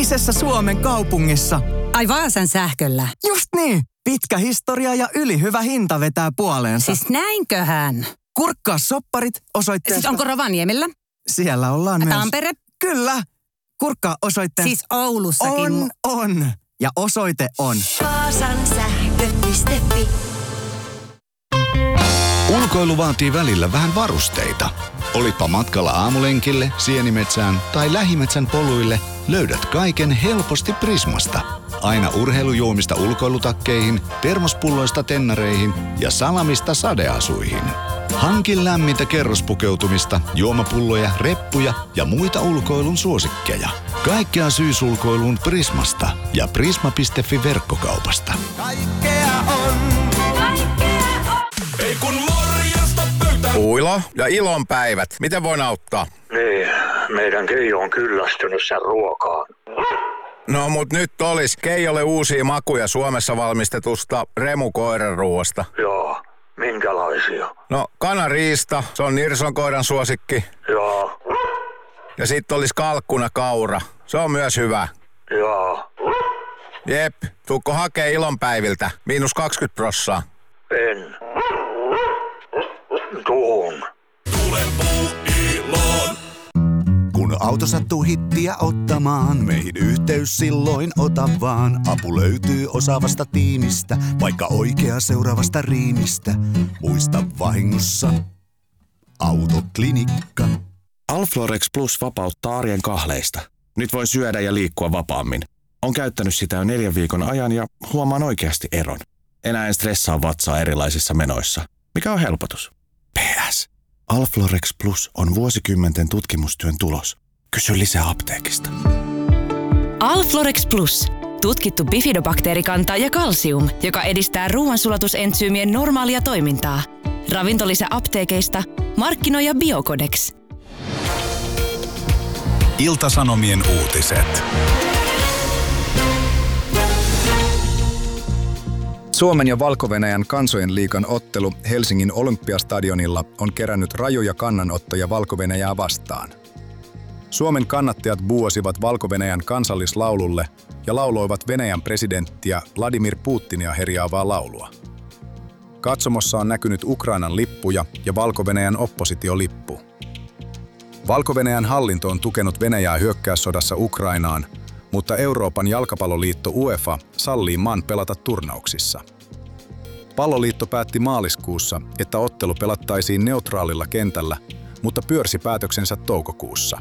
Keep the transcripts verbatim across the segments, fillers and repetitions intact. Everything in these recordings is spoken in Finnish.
Toisessa Suomen kaupungissa. Ai Vaasan sähköllä. Just niin. Pitkä historia ja ylihyvä hinta vetää puoleensa. Siis näinköhän? Kurkkaa sopparit osoitteesta. Siis onko Rovaniemellä? Siellä ollaan myös. Tampere? Kyllä. Kurkkaa osoitteesta. Siis Oulussakin. On, on. Ja osoite on Vaasan sähkö piste fi. Ulkoilu vaatii välillä vähän varusteita. Olitpa matkalla aamulenkille, sienimetsään tai lähimetsän poluille, löydät kaiken helposti Prismasta. Aina urheilujuomista ulkoilutakkeihin, termospulloista tennareihin ja salamista sadeasuihin. Hankin lämmintä kerrospukeutumista, juomapulloja, reppuja ja muita ulkoilun suosikkeja. Kaikkea syysulkoiluun Prismasta ja prisma piste fi verkkokaupasta. Kaikkea on. Ei kun morjesta pöytään. Uilo ja ilonpäivät. Miten voin auttaa? Niin, meidän Keijo on kyllästynyt sen ruokaan. No mut nyt olis Keijolle uusia makuja Suomessa valmistetusta Remu koiranruoasta. Joo, minkälaisia? No kanariista, se on Nirson koiran suosikki. Joo, Ja sit olis kalkkuna kaura, se on myös hyvä. joo, Jep, tuukko hakee ilonpäiviltä? Miinus kaksikymmentä prossaa. en. Tuun. Tule puu iloon. Kun auto sattuu hittiä ottamaan, meihin yhteys silloin ota vaan. Apu löytyy osaavasta tiimistä, vaikka oikea seuraavasta riimistä. Muista vahingossa, autoklinikka. Alflorex Plus vapauttaa arjen kahleista. Nyt voin syödä ja liikkua vapaammin. Olen käyttänyt sitä jo neljän viikon ajan ja huomaan oikeasti eron. Enää en stressaa vatsaa erilaisissa menoissa. Mikä on helpotus? P S. Alflorex Plus on vuosikymmenten tutkimustyön tulos. Kysy lisää apteekista. Alflorex Plus. Tutkittu bifidobakteerikanta ja kalsium, joka edistää ruoansulatusentsyymien normaalia toimintaa. Ravintolisä apteekeista. Markkinoija Biocodex. Ilta-Sanomien uutiset. Suomen ja Valko-Venäjän kansojen liigan ottelu Helsingin Olympiastadionilla on kerännyt rajuja kannanottoja Valko-Venäjää vastaan. Suomen kannattajat buuasivat Valko-Venäjän kansallislaululle ja lauloivat Venäjän presidenttiä Vladimir Putinia herjaavaa laulua. Katsomossa on näkynyt Ukrainan lippuja ja Valko-Venäjän oppositiolippu. Valko-Venäjän hallinto on tukenut Venäjää hyökkäyssodassa Ukrainaan, mutta Euroopan jalkapalloliitto UEFA sallii maan pelata turnauksissa. Palloliitto päätti maaliskuussa, että ottelu pelattaisiin neutraalilla kentällä, mutta pyörsi päätöksensä toukokuussa.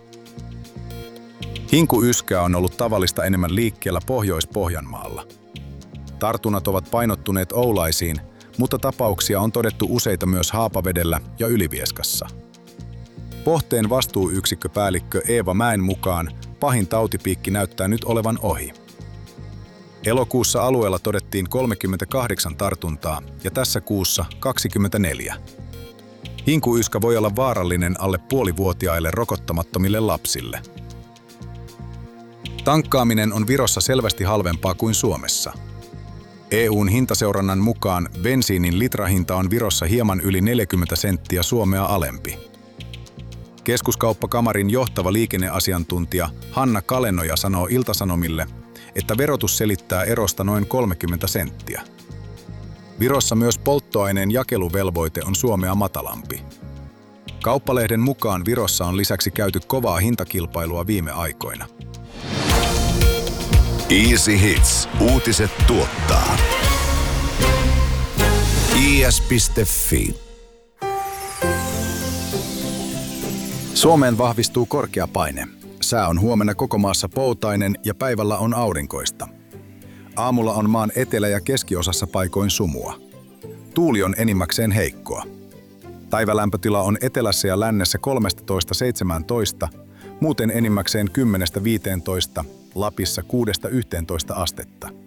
Hinkuyskää on ollut tavallista enemmän liikkeellä Pohjois-Pohjanmaalla. Tartunnat ovat painottuneet Oulaisiin, mutta tapauksia on todettu useita myös Haapavedellä ja Ylivieskassa. Pohteen vastuuyksikköpäällikkö Eeva Mäen mukaan pahin tautipiikki näyttää nyt olevan ohi. Elokuussa alueella todettiin kolmekymmentäkahdeksan tartuntaa ja tässä kuussa kaksikymmentäneljä. Hinkuyskä voi olla vaarallinen alle puolivuotiaille rokottamattomille lapsille. Tankkaaminen on Virossa selvästi halvempaa kuin Suomessa. E U:n hintaseurannan mukaan bensiinin litrahinta on Virossa hieman yli neljäkymmentä senttiä Suomea alempi. Keskuskauppakamarin johtava liikenneasiantuntija Hanna Kalenoja sanoo Ilta-Sanomille, että verotus selittää erosta noin kolmekymmentä senttiä. Virossa myös polttoaineen jakeluvelvoite on Suomea matalampi. Kauppalehden mukaan Virossa on lisäksi käyty kovaa hintakilpailua viime aikoina. Easy Hits. Uutiset tuottaa. i s piste f i. Suomeen vahvistuu korkea paine. Sää on huomenna koko maassa poutainen ja päivällä on aurinkoista. Aamulla on maan etelä- ja keskiosassa paikoin sumua. Tuuli on enimmäkseen heikkoa. Päivälämpötila on etelässä ja lännessä kolmetoista seitsemäntoista, muuten enimmäkseen kymmenen viisitoista, Lapissa kuusi yhteentoista astetta.